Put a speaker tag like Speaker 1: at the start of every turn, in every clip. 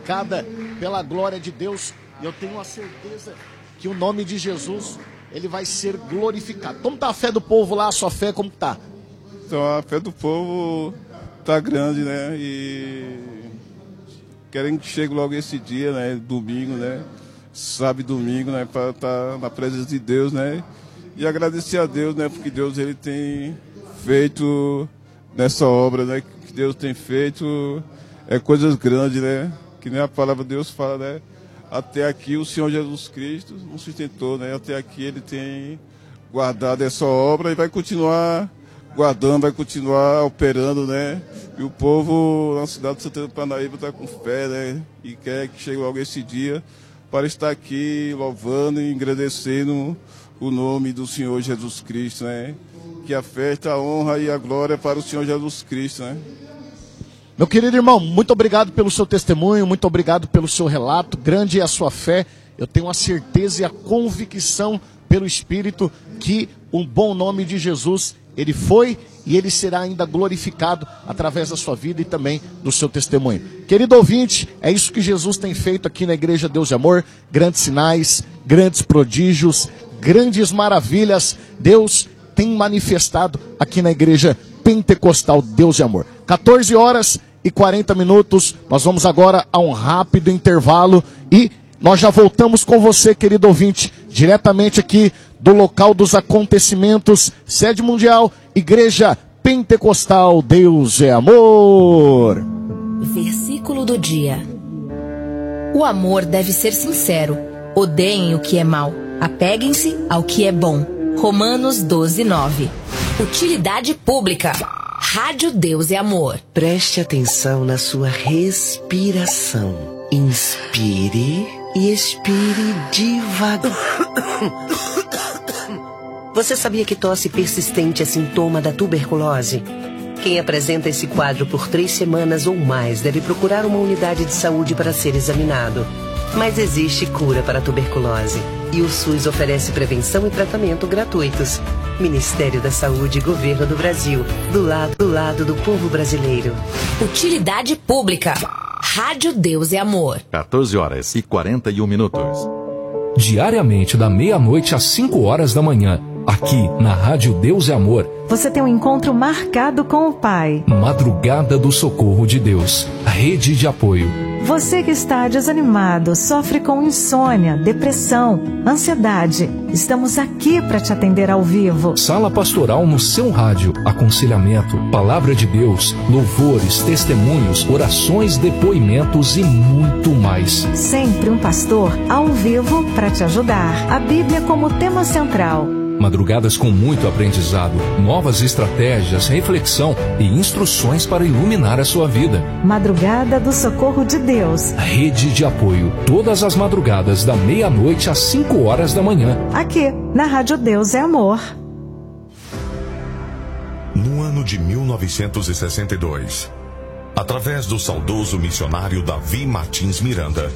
Speaker 1: glorificada pela glória de Deus. E eu tenho a certeza que o nome de Jesus, ele vai ser glorificado. Como está a fé do povo lá? A sua fé como está?
Speaker 2: Então, a fé do povo está grande, né? E querem que chegue logo esse dia, né? Domingo, né? Sábado e domingo, né? Para estar na presença de Deus, né? E agradecer a Deus, né? Porque Deus, ele tem feito nessa obra, né? Que Deus tem feito coisas grandes, né? Que nem a palavra de Deus fala, né? Até aqui o Senhor Jesus Cristo nos sustentou, né? Até aqui ele tem guardado essa obra e vai continuar guardando, vai continuar operando, né? E o povo na cidade de Santana do Parnaíba está com fé, né? E quer que chegue logo esse dia para estar aqui louvando e engrandecendo o nome do Senhor Jesus Cristo, né? Que a festa, a honra e a glória para o Senhor Jesus Cristo, né?
Speaker 1: Meu querido irmão, muito obrigado pelo seu testemunho, muito obrigado pelo seu relato. Grande é a sua fé. Eu tenho a certeza e a convicção pelo Espírito que o bom nome de Jesus, ele foi e ele será ainda glorificado através da sua vida e também do seu testemunho. Querido ouvinte, é isso que Jesus tem feito aqui na Igreja Deus de Amor. Grandes sinais, grandes prodígios, grandes maravilhas. Deus tem manifestado aqui na Igreja Pentecostal Deus de Amor. 14h40. Nós vamos agora a um rápido intervalo e nós já voltamos com você, querido ouvinte, diretamente aqui do local dos acontecimentos, sede mundial, Igreja Pentecostal Deus é Amor.
Speaker 3: Versículo do dia. O amor deve ser sincero. Odeiem o que é mal. Apeguem-se ao que é bom. Romanos 12:9. Utilidade pública. Rádio Deus é Amor.
Speaker 4: Preste atenção na sua respiração. Inspire e expire devagar. Você sabia que tosse persistente é sintoma da tuberculose? Quem apresenta esse quadro por 3 semanas ou mais deve procurar uma unidade de saúde para ser examinado. Mas existe cura para a tuberculose. E o SUS oferece prevenção e tratamento gratuitos. Ministério da Saúde e Governo do Brasil. Do lado do povo brasileiro.
Speaker 3: Utilidade pública. Rádio Deus é Amor.
Speaker 5: 14h41.
Speaker 6: Diariamente da meia-noite às 5h da manhã. Aqui na Rádio Deus é Amor.
Speaker 7: Você tem um encontro marcado com o Pai.
Speaker 6: Madrugada do Socorro de Deus. Rede de apoio.
Speaker 7: Você que está desanimado, sofre com insônia, depressão, ansiedade. Estamos aqui para te atender ao vivo.
Speaker 6: Sala pastoral no seu rádio. Aconselhamento, palavra de Deus, louvores, testemunhos, orações, depoimentos e muito mais.
Speaker 7: Sempre um pastor ao vivo para te ajudar. A Bíblia como tema central.
Speaker 6: Madrugadas com muito aprendizado, novas estratégias, reflexão e instruções para iluminar a sua vida.
Speaker 7: Madrugada do Socorro de Deus.
Speaker 6: Rede de apoio, todas as madrugadas da meia-noite às 5h da manhã.
Speaker 7: Aqui, na Rádio Deus é Amor.
Speaker 8: No ano de 1962, através do saudoso missionário Davi Martins Miranda,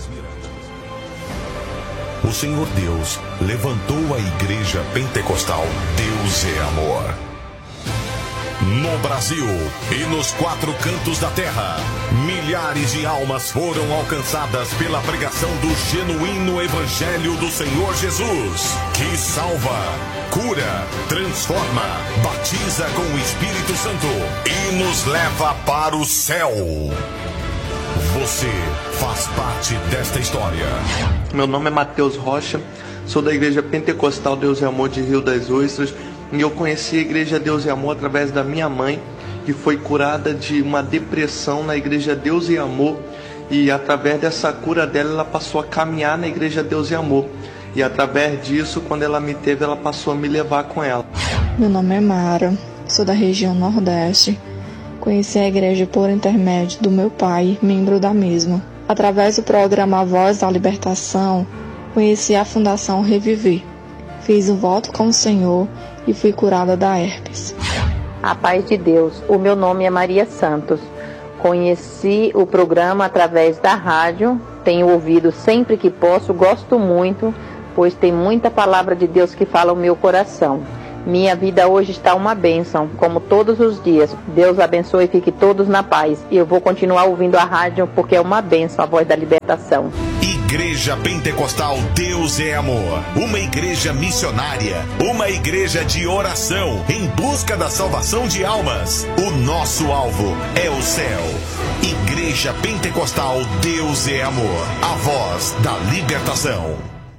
Speaker 8: o Senhor Deus levantou a Igreja Pentecostal Deus é Amor. No Brasil e nos 4 cantos da terra, milhares de almas foram alcançadas pela pregação do genuíno Evangelho do Senhor Jesus, que salva, cura, transforma, batiza com o Espírito Santo e nos leva para o céu. Você faz parte desta história.
Speaker 9: Meu nome é Matheus Rocha, sou da Igreja Pentecostal Deus é Amor de Rio das Ostras e eu conheci a Igreja Deus é Amor através da minha mãe, que foi curada de uma depressão na Igreja Deus é Amor, e através dessa cura dela, ela passou a caminhar na Igreja Deus é Amor, e através disso, quando ela me teve, ela passou a me levar com ela.
Speaker 10: Meu nome é Mara, sou da região Nordeste. Conheci a igreja por intermédio do meu pai, membro da mesma. Através do programa Voz da Libertação, conheci a Fundação Reviver. Fiz um voto com o Senhor e fui curada da herpes.
Speaker 11: A paz de Deus. O meu nome é Maria Santos. Conheci o programa através da rádio. Tenho ouvido sempre que posso. Gosto muito, pois tem muita palavra de Deus que fala o meu coração. Minha vida hoje está uma bênção, como todos os dias. Deus abençoe e fique todos na paz. E eu vou continuar ouvindo a rádio porque é uma bênção, a voz da libertação.
Speaker 8: Igreja Pentecostal Deus é Amor. Uma igreja missionária. Uma igreja de oração em busca da salvação de almas. O nosso alvo é o céu. Igreja Pentecostal Deus é Amor. A voz da libertação.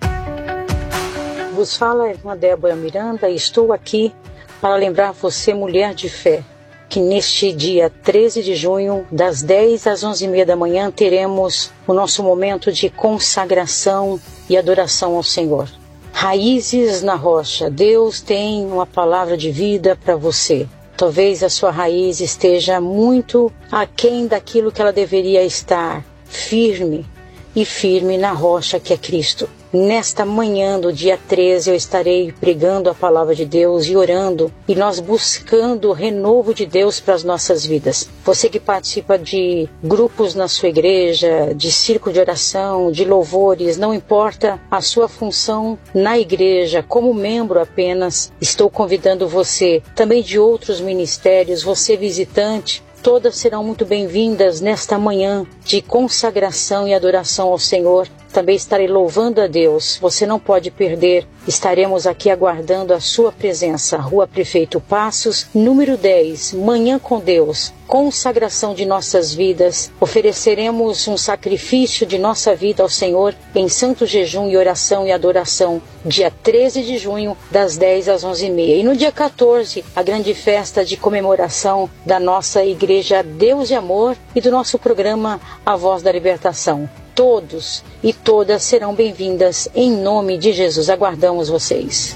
Speaker 12: Vos fala a irmã Débora Miranda e estou aqui para lembrar você, mulher de fé, que neste dia 13 de junho, das 10 às 11h30 da manhã, teremos o nosso momento de consagração e adoração ao Senhor. Raízes na rocha. Deus tem uma palavra de vida para você. Talvez a sua raiz esteja muito aquém daquilo que ela deveria estar, firme na rocha que é Cristo. Nesta manhã do dia 13 eu estarei pregando a palavra de Deus e orando e nós buscando o renovo de Deus para as nossas vidas. Você que participa de grupos na sua igreja, de círculo de oração, de louvores, não importa a sua função na igreja, como membro apenas, estou convidando você, também de outros ministérios, você visitante, todas serão muito bem-vindas nesta manhã de consagração e adoração ao Senhor. Também estarei louvando a Deus. Você não pode perder. Estaremos aqui aguardando a sua presença. Rua Prefeito Passos, número 10, Manhã com Deus. Consagração de nossas vidas. Ofereceremos um sacrifício de nossa vida ao Senhor em santo jejum e oração e adoração. Dia 13 de junho, das 10 às 11h30. E no dia 14, a grande festa de comemoração da nossa Igreja Deus e Amor e do nosso programa A Voz da Libertação. Todos e todas serão bem-vindas em nome de Jesus. Aguardamos vocês.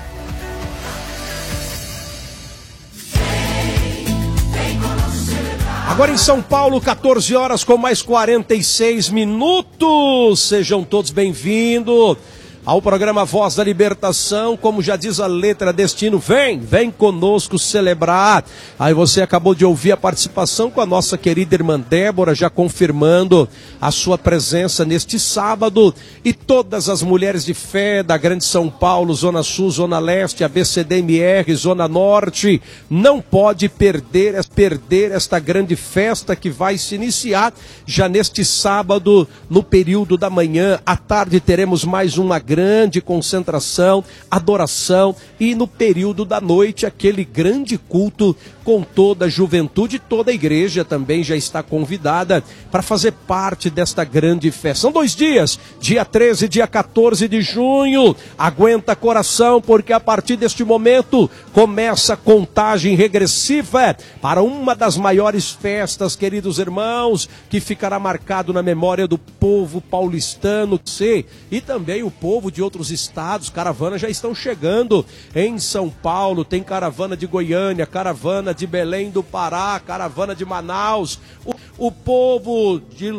Speaker 13: Agora em São Paulo, 14 horas com mais 46 minutos. Sejam todos bem-vindos ao programa Voz da Libertação. Como já diz a letra destino, vem conosco celebrar. Aí você acabou de ouvir a participação com a nossa querida irmã Débora, já confirmando a sua presença neste sábado. E todas as mulheres de fé da Grande São Paulo, Zona Sul, Zona Leste, ABCDMR, Zona Norte, não pode perder esta grande festa que vai se iniciar já neste sábado, no período da manhã. À tarde teremos mais uma grande concentração, adoração, e no período da noite aquele grande culto com toda a juventude. Toda a igreja também já está convidada para fazer parte desta grande festa. São 2 dias, dia 13 e dia 14 de junho. Aguenta coração, porque a partir deste momento começa a contagem regressiva para uma das maiores festas, queridos irmãos, que ficará marcado na memória do povo paulistano e também o povo de outros estados. Caravanas já estão chegando em São Paulo, tem caravana de Goiânia, caravana de Belém do Pará, caravana de Manaus. O povo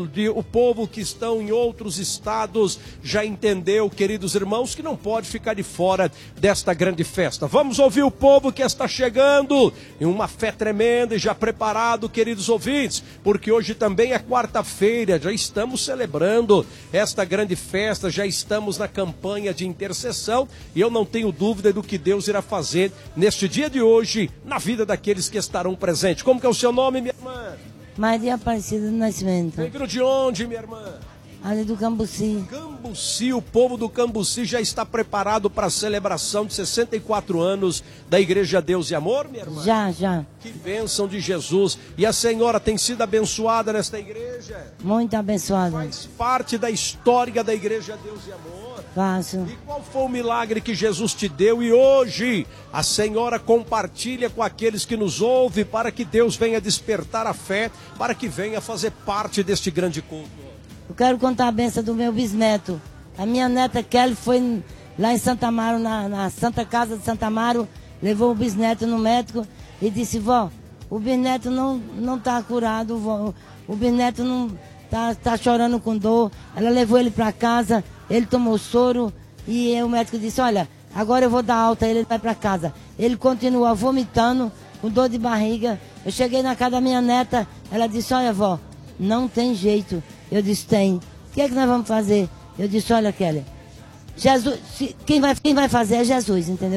Speaker 13: que estão em outros estados já entendeu, queridos irmãos, que não pode ficar de fora desta grande festa. Vamos ouvir o povo que está chegando em uma fé tremenda e já preparado, queridos ouvintes, porque hoje também é quarta-feira, já estamos celebrando esta grande festa, já estamos na campanha de intercessão e eu não tenho dúvida do que Deus irá fazer neste dia de hoje na vida daqueles que estarão presentes. Como que é o seu nome, minha irmã?
Speaker 14: Maria Aparecida do Nascimento.
Speaker 13: Veio de onde, minha irmã?
Speaker 14: Ali do Cambuci.
Speaker 13: Cambuci, o povo do Cambuci já está preparado para a celebração de 64 anos da Igreja Deus e Amor, minha irmã?
Speaker 14: Já.
Speaker 13: Que bênção de Jesus. E a senhora tem sido abençoada nesta igreja?
Speaker 14: Muito abençoada.
Speaker 13: Faz parte da história da Igreja Deus e Amor?
Speaker 14: Faço.
Speaker 13: E qual foi o milagre que Jesus te deu? E hoje a senhora compartilha com aqueles que nos ouvem para que Deus venha despertar a fé, para que venha fazer parte deste grande culto.
Speaker 14: Eu quero contar a bênção do meu bisneto. A minha neta Kelly foi lá em Santa Amaro, na Santa Casa de Santa Amaro, levou o bisneto no médico e disse: vó, o bisneto não está curado, vó. O bisneto não tá chorando com dor. Ela levou ele para casa, ele tomou soro e o médico disse: olha, agora eu vou dar alta, ele vai para casa. Ele continua vomitando, com dor de barriga. Eu cheguei na casa da minha neta, ela disse: olha, vó, não tem jeito. Eu disse: tem. O que é que nós vamos fazer? Eu disse: olha, Kelly, Jesus, quem vai fazer é Jesus, entendeu?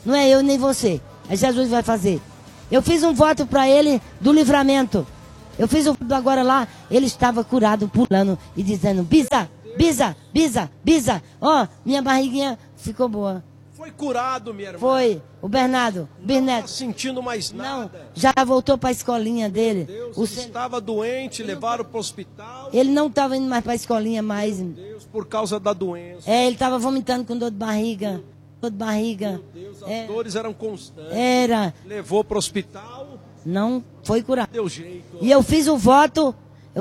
Speaker 14: Não é eu nem você. É Jesus que vai fazer. Eu fiz um voto para ele do livramento. Eu fiz um voto agora lá, ele estava curado, pulando e dizendo, Bisa, Bisa, Bisa, Bisa. Ó, minha barriguinha ficou boa.
Speaker 13: Foi curado, minha irmã.
Speaker 14: Foi, o Bernardo.
Speaker 13: Não tá sentindo mais nada.
Speaker 14: Não, já voltou para a escolinha dele.
Speaker 13: Deus, estava doente, levaram para o hospital.
Speaker 14: Ele não estava indo mais para a escolinha mais.
Speaker 13: Deus, por causa da doença.
Speaker 14: É, ele estava vomitando com dor de barriga. Dor de barriga.
Speaker 13: Meu Deus, as dores eram constantes.
Speaker 14: Era.
Speaker 13: Levou para o hospital.
Speaker 14: Não foi curado.
Speaker 13: Deu jeito.
Speaker 14: E eu fiz o voto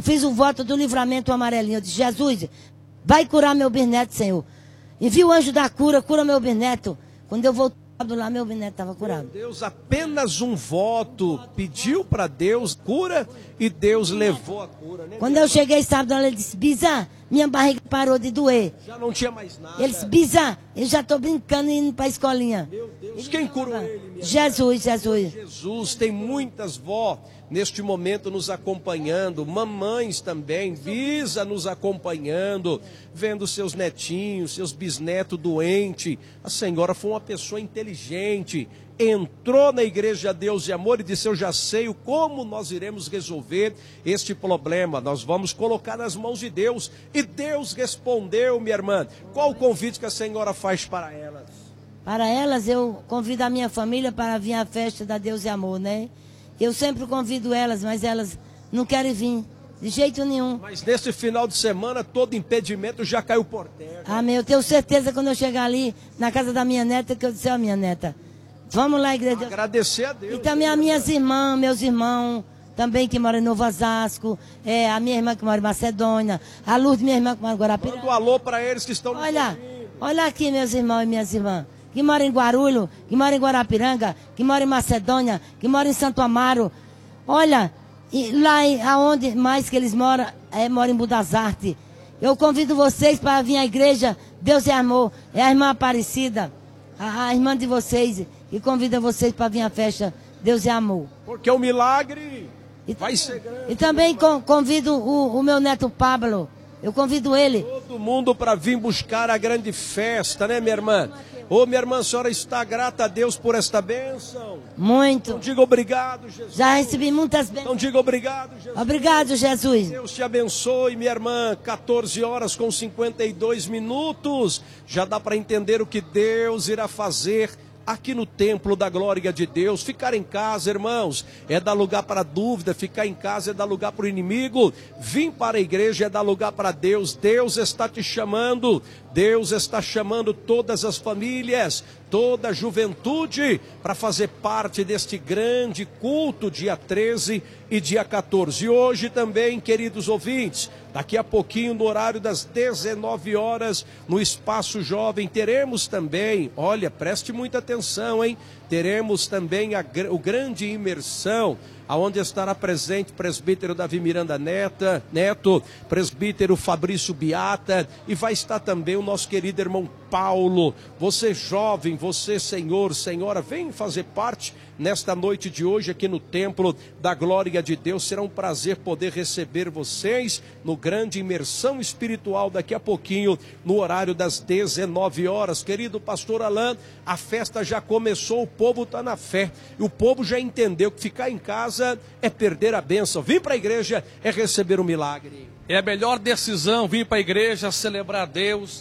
Speaker 14: do livramento amarelinho. Eu disse, Jesus, vai curar meu bisneto, Senhor. Envia o anjo da cura, cura meu bisneto. Quando eu voltei lá, meu bisneto estava curado.
Speaker 13: Meu Deus, apenas um voto. Pediu para Deus cura e Deus levou a cura. Né?
Speaker 14: Quando eu cheguei sábado, ele disse, Bisa, minha barriga parou de doer.
Speaker 13: Já não tinha mais nada.
Speaker 14: Ele disse, Bisa, eu já estou brincando e indo para a escolinha.
Speaker 13: Meu Deus, quem curou ele?
Speaker 14: Jesus, Jesus.
Speaker 13: Jesus, tem muitas vó neste momento nos acompanhando, mamães também, Bisa nos acompanhando, vendo seus netinhos, seus bisnetos doentes. A senhora foi uma pessoa inteligente, entrou na Igreja Deus e Amor e disse, eu já sei como nós iremos resolver este problema, nós vamos colocar nas mãos de Deus. E Deus respondeu, minha irmã. Qual o convite que a senhora faz para elas?
Speaker 14: Para elas, eu convido a minha família para vir à festa da Deus e Amor, né? Eu sempre convido elas, mas elas não querem vir, de jeito nenhum.
Speaker 13: Mas nesse final de semana, todo impedimento já caiu por terra.
Speaker 14: Amém, eu tenho certeza quando eu chegar ali, na casa da minha neta, que eu disse, ó, minha neta, vamos lá, igreja.
Speaker 13: Agradecer a Deus.
Speaker 14: E também as minhas irmãs, meus irmãos, também que moram em Novo Osasco, a minha irmã que mora em Macedônia, a Lourdes, minha irmã que mora em Guarapiranga.
Speaker 13: Manda um alô para eles que estão no
Speaker 14: Olha aqui, meus irmãos e minhas irmãs, que moram em Guarulhos, que moram em Guarapiranga, que moram em Macedônia, que moram em Santo Amaro. Olha, e lá aonde mais que eles moram, moram em Budas Artes. Eu convido vocês para vir à igreja Deus é Amor. É a irmã Aparecida, a irmã de vocês, e convida vocês para vir à festa Deus é Amor.
Speaker 13: Porque o milagre vai ser grande.
Speaker 14: E também convido o meu neto Pablo. Eu convido ele.
Speaker 13: Todo mundo para vir buscar a grande festa, né, minha irmã? Ô, minha irmã, a senhora está grata a Deus por esta bênção?
Speaker 14: Muito.
Speaker 13: Então diga obrigado, Jesus.
Speaker 14: Já recebi muitas bênçãos.
Speaker 13: Então diga obrigado, Jesus.
Speaker 14: Obrigado, Jesus.
Speaker 13: Deus te abençoe, minha irmã. 14 horas com 52 minutos. Já dá para entender o que Deus irá fazer aqui no templo da glória de Deus. Ficar em casa, irmãos, é dar lugar para dúvida. Ficar em casa é dar lugar para o inimigo. Vir para a igreja é dar lugar para Deus. Deus está te chamando. Deus está chamando todas as famílias, toda a juventude, para fazer parte deste grande culto, dia 13 e dia 14. E hoje também, queridos ouvintes, daqui a pouquinho, no horário das 19 horas, no Espaço Jovem, teremos também, olha, preste muita atenção, hein? Teremos também o grande imersão, aonde estará presente o presbítero Davi Miranda Neto, presbítero Fabrício Beata, e vai estar também o nosso querido irmão Paulo. Você jovem, você senhor, senhora, vem fazer parte nesta noite de hoje aqui no Templo da Glória de Deus. Será um prazer poder receber vocês no grande imersão espiritual daqui a pouquinho, no horário das 19 horas. Querido pastor Alain, a festa já começou, o povo está na fé, e o povo já entendeu que ficar em casa é perder a bênção, vir para a igreja é receber o milagre.
Speaker 15: É a melhor decisão vir para a igreja, celebrar Deus.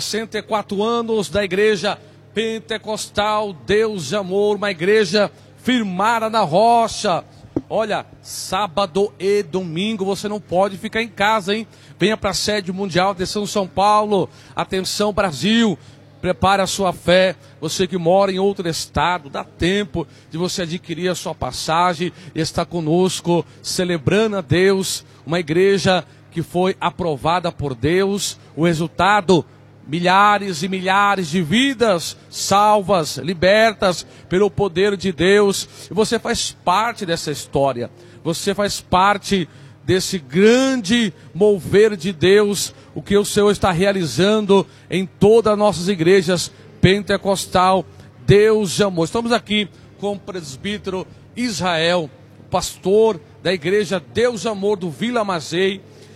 Speaker 15: 64 anos da igreja pentecostal Deus de Amor, uma igreja firmada na rocha. Olha, sábado e domingo você não pode ficar em casa, hein? Venha para a sede mundial, atenção São Paulo, atenção Brasil. Prepare a sua fé, você que mora em outro estado, dá tempo de você adquirir a sua passagem e estar conosco, celebrando a Deus, uma igreja que foi aprovada por Deus, o resultado, milhares e milhares de vidas salvas, libertas pelo poder de Deus, e você faz parte dessa história, você faz parte desse grande mover de Deus, o que o Senhor está realizando em todas as nossas igrejas pentecostal, Deus de Amor. Estamos aqui com o presbítero Israel, pastor da igreja Deus de Amor do Vila Mazei,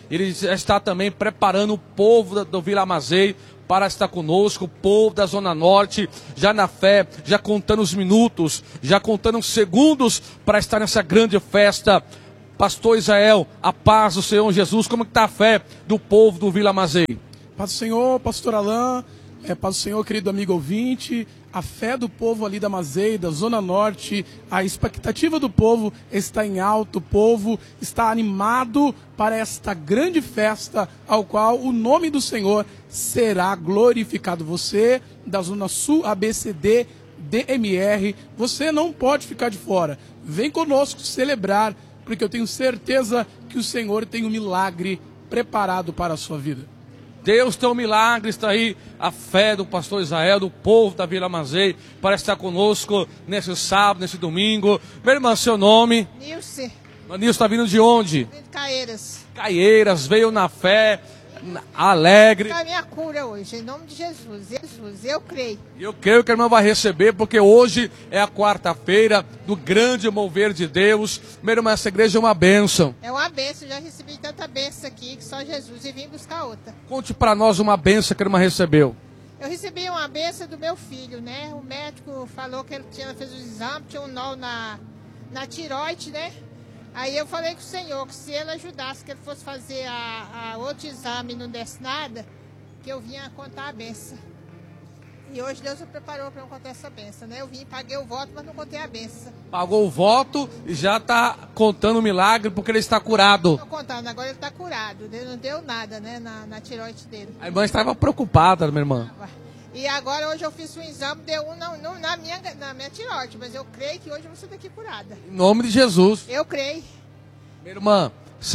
Speaker 15: Ele já está também preparando o povo do Vila Amazei para estar conosco, o povo da Zona Norte, já na fé, já contando os minutos, já contando os segundos para estar nessa grande festa. Pastor Israel, a paz do Senhor Jesus, como está a fé do povo do Vila Amazei?
Speaker 16: Paz do Senhor, pastor Alain, paz do Senhor, querido amigo ouvinte, a fé do povo ali da Amazei, da Zona Norte, a expectativa do povo está em alto, o povo está animado para esta grande festa, ao qual o nome do Senhor será glorificado. Você, da Zona Sul, ABCD, DMR, você não pode ficar de fora. Vem conosco celebrar, porque eu tenho certeza que o Senhor tem um milagre preparado para a sua vida.
Speaker 15: Deus tem um milagre, está aí a fé do pastor Israel, do povo da Vila Amazei, para estar conosco nesse sábado, nesse domingo. Meu irmão, seu nome?
Speaker 17: Nilce.
Speaker 15: Nilce está vindo de onde?
Speaker 17: De Caieiras.
Speaker 15: Caieiras, veio na fé, alegre.
Speaker 17: É a minha cura hoje, em nome de Jesus. Jesus, eu creio.
Speaker 15: Eu creio que a irmã vai receber, porque hoje é a quarta-feira do grande mover de Deus. Meu irmão, essa igreja é uma bênção.
Speaker 17: É uma bênção, já recebi tanta bênção aqui, que só Jesus, e vim buscar outra.
Speaker 15: Conte para nós uma bênção que a irmã recebeu.
Speaker 17: Eu recebi uma bênção do meu filho, né? O médico falou que ele fez o exame, tinha um nó na tiroide, né? Aí eu falei com o Senhor que se ele ajudasse, que ele fosse fazer a outro exame e não desse nada, que eu vinha contar a benção. E hoje Deus me preparou para eu contar essa benção, né? Eu vim, paguei o voto, mas não contei a benção.
Speaker 15: Pagou o voto e já está contando o milagre porque ele está curado.
Speaker 17: Estou contando, agora ele está curado. Ele não deu nada, né, na tiroide dele.
Speaker 15: A irmã estava preocupada, minha irmã.
Speaker 17: E agora hoje eu fiz um exame, deu um na minha tiroide, mas eu creio que hoje eu vou sair daqui curada.
Speaker 15: Em nome de Jesus.
Speaker 17: Eu creio.
Speaker 15: Minha irmã,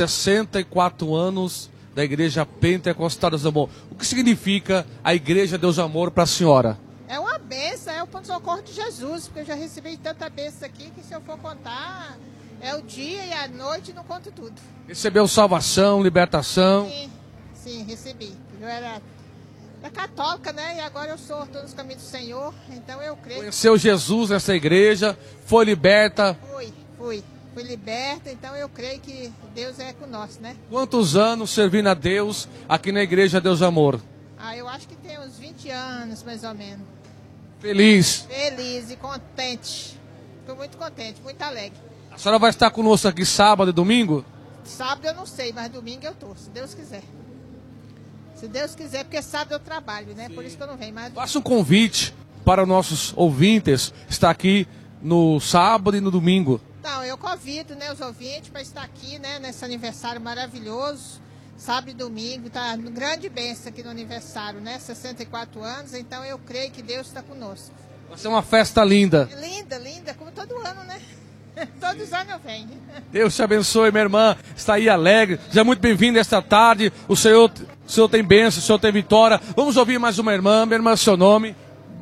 Speaker 15: 64 anos da Igreja Pentecostal Deus Amor. O que significa a Igreja Deus Amor para a senhora?
Speaker 17: É uma bênção, é o ponto de socorro de Jesus, porque eu já recebi tanta bênção aqui que se eu for contar, é o dia e a noite, não conto tudo.
Speaker 15: Recebeu salvação, libertação?
Speaker 17: Sim, recebi. Eu era católica, né? E agora estou nos caminhos do Senhor, então eu creio.
Speaker 15: Conheceu Jesus nessa igreja, foi liberta?
Speaker 17: Fui liberta, então eu creio que Deus é conosco, né?
Speaker 15: Quantos anos servindo a Deus aqui na Igreja Deus Amor?
Speaker 17: Eu acho que tem uns 20 anos, mais ou menos.
Speaker 15: Feliz?
Speaker 17: Feliz e contente. Estou muito contente, muito alegre.
Speaker 15: A senhora vai estar conosco aqui sábado e domingo?
Speaker 17: Sábado eu não sei, mas domingo eu estou, se Deus quiser. Se Deus quiser, porque sábado eu trabalho, né? Sim. Por isso que eu não venho mais.
Speaker 15: Faça um convite para os nossos ouvintes estar aqui no sábado e no domingo.
Speaker 17: Não, eu convido, né, os ouvintes para estar aqui, né, nesse aniversário maravilhoso, sábado e domingo, tá um grande bênção aqui no aniversário, né, 64 anos, então eu creio que Deus está conosco.
Speaker 15: Vai ser uma festa linda.
Speaker 17: Linda, como todo ano, né? Todos os anos eu venho.
Speaker 15: Deus te abençoe, minha irmã, está aí alegre, já muito bem-vinda esta tarde, o Senhor tem bênção, o Senhor tem vitória. Vamos ouvir mais uma irmã, minha irmã, seu nome?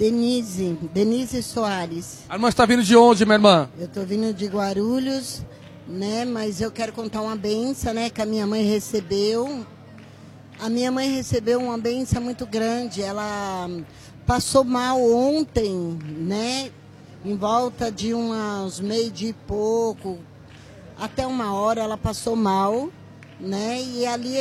Speaker 18: Denise Soares.
Speaker 15: A irmã está vindo de onde, minha irmã?
Speaker 18: Eu estou vindo de Guarulhos, né? Mas eu quero contar uma benção, né? Que a minha mãe recebeu. A minha mãe recebeu uma benção muito grande. Ela passou mal ontem, né? Em volta de uns meio-dia e pouco, até 1h ela passou mal, né? E ali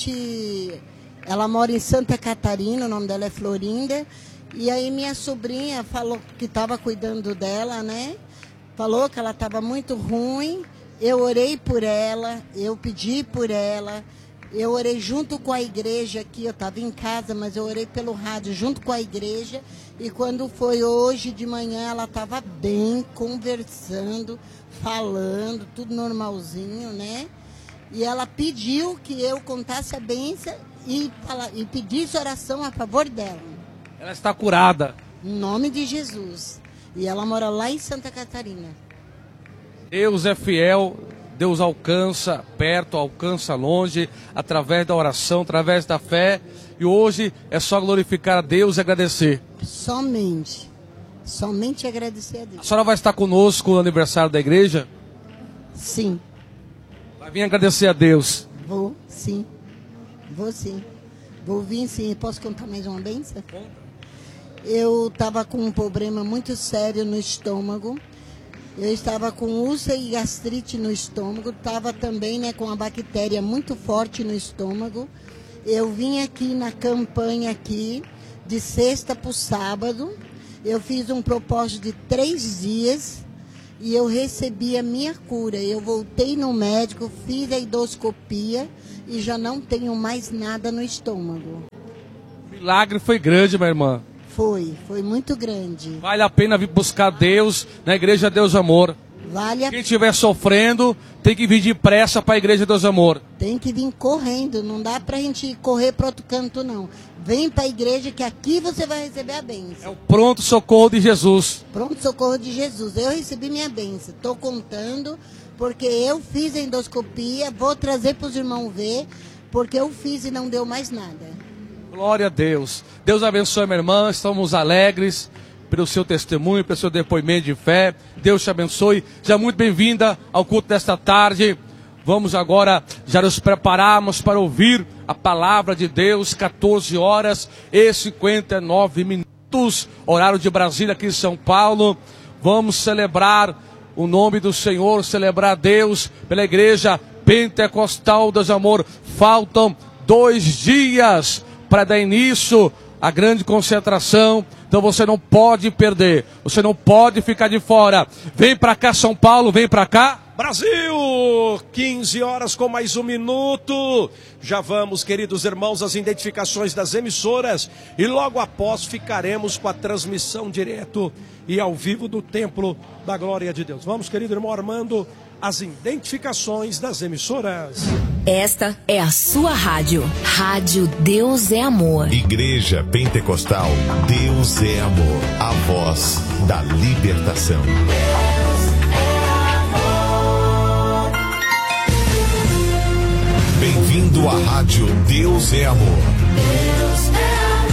Speaker 18: ela mora em Santa Catarina, o nome dela é Florinda. E aí minha sobrinha falou que estava cuidando dela, né? Falou que ela estava muito ruim. Eu orei por ela, eu pedi por ela. Eu orei junto com a igreja aqui, eu estava em casa, mas eu orei pelo rádio junto com a igreja. E quando foi hoje de manhã, ela estava bem, conversando, falando, tudo normalzinho, né? E ela pediu que eu contasse a bênção e pedisse oração a favor dela.
Speaker 15: Ela está curada.
Speaker 18: Em nome de Jesus. E ela mora lá em Santa Catarina.
Speaker 15: Deus é fiel, Deus alcança perto, alcança longe, através da oração, através da fé. E hoje é só glorificar a Deus e agradecer.
Speaker 18: Somente agradecer a Deus.
Speaker 15: A senhora vai estar conosco no aniversário da igreja?
Speaker 18: Sim.
Speaker 15: Vai vir agradecer a Deus?
Speaker 18: Vou sim. Vou vir sim. Posso contar mais uma bênção? Eu estava com um problema muito sério no estômago. Eu estava com úlcera e gastrite no estômago, estava também, né, com uma bactéria muito forte no estômago. Eu vim aqui na campanha aqui, de sexta para o sábado. Eu fiz um propósito de 3 dias e eu recebi a minha cura. Eu voltei no médico, fiz a endoscopia e já não tenho mais nada no estômago.
Speaker 15: O milagre foi grande, minha irmã.
Speaker 18: Foi muito grande.
Speaker 15: Vale a pena vir buscar Deus na Igreja Deus Amor. Quem estiver sofrendo, tem que vir depressa para a Igreja Deus Amor.
Speaker 18: Tem que vir correndo, não dá pra gente correr para outro canto, não. Vem para a igreja que aqui você vai receber a bênção.
Speaker 15: É o pronto socorro de Jesus.
Speaker 18: Pronto socorro de Jesus. Eu recebi minha bênção. Estou contando porque eu fiz a endoscopia, vou trazer para os irmãos ver, porque eu fiz e não deu mais nada.
Speaker 15: Glória a Deus. Deus abençoe, minha irmã. Estamos alegres pelo seu testemunho, pelo seu depoimento de fé. Deus te abençoe. Seja muito bem-vinda ao culto desta tarde. Vamos agora já nos prepararmos para ouvir a palavra de Deus, 14 horas e 59 minutos, horário de Brasília, aqui em São Paulo. Vamos celebrar o nome do Senhor, celebrar Deus pela Igreja Pentecostal Deus Amor. Faltam 2 dias para dar início à grande concentração. Então você não pode perder, você não pode ficar de fora. Vem para cá, São Paulo, vem para cá.
Speaker 13: Brasil, 15 horas com mais 1 minuto. Já vamos, queridos irmãos, às identificações das emissoras e logo após ficaremos com a transmissão direto e ao vivo do Templo da Glória de Deus. Vamos, querido irmão Armando, as identificações das emissoras.
Speaker 3: Esta é a sua rádio. Rádio Deus é Amor.
Speaker 8: Igreja Pentecostal Deus é Amor. A voz da libertação. Bem-vindo à Rádio Deus é Amor. Deus é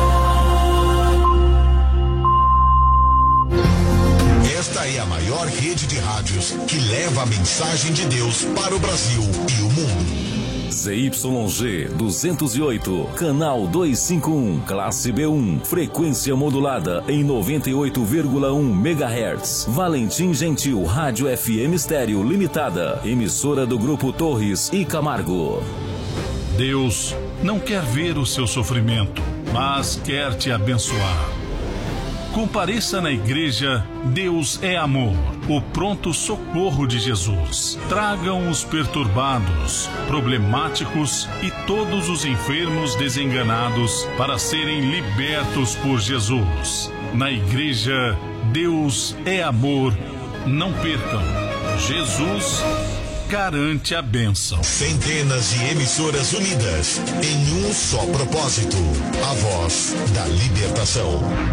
Speaker 8: amor. Esta é a maior rede de rádios que leva a mensagem de Deus para o Brasil e o mundo.
Speaker 19: ZYG 208, canal 251, classe B1, frequência modulada em 98,1 MHz. Valentim Gentil, Rádio FM Estéreo Limitada, emissora do Grupo Torres e Camargo.
Speaker 20: Deus não quer ver o seu sofrimento, mas quer te abençoar. Compareça na igreja Deus é Amor, o pronto socorro de Jesus. Tragam os perturbados, problemáticos e todos os enfermos desenganados para serem libertos por Jesus. Na igreja Deus é Amor, não percam. Jesus garante a bênção.
Speaker 8: Centenas de emissoras unidas em um só propósito: a voz da libertação.